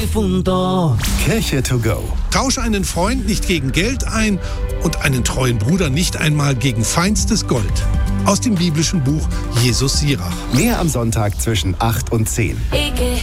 gefunden. Kirche to go. Tausche einen Freund nicht gegen Geld ein und einen treuen Bruder nicht einmal gegen feinstes Gold. Aus dem biblischen Buch Jesus Sirach. Mehr am Sonntag zwischen 8 und 10.